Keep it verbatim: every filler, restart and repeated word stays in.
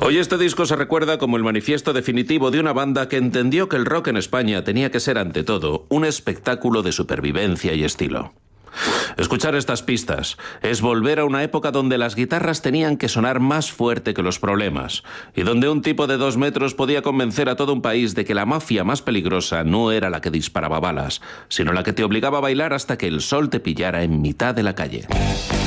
Hoy este disco se recuerda como el manifiesto definitivo de una banda que entendió que el rock en España tenía que ser ante todo un espectáculo de supervivencia y estilo. Escuchar estas pistas es volver a una época donde las guitarras tenían que sonar más fuerte que los problemas y donde un tipo de dos metros podía convencer a todo un país de que la mafia más peligrosa no era la que disparaba balas, sino la que te obligaba a bailar hasta que el sol te pillara en mitad de la calle.